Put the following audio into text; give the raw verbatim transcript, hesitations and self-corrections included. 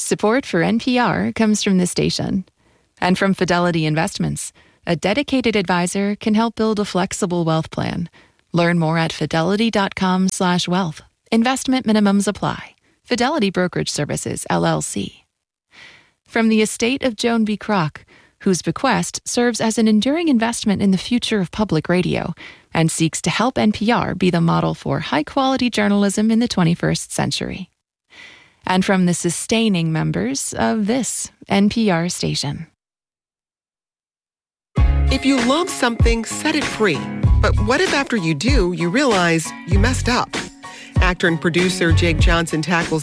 Support for N P R comes from this station. And from Fidelity Investments, a dedicated advisor can help build a flexible wealth plan. Learn more at fidelity.com slash wealth. Investment minimums apply. Fidelity Brokerage Services, L L C. From the estate of Joan B. Kroc, whose bequest serves as an enduring investment in the future of public radio and seeks to help N P R be the model for high-quality journalism in the twenty-first century. And from the sustaining members of this N P R station. If you love something, set it free. But what if after you do, you realize you messed up? Actor and producer Jake Johnson tackles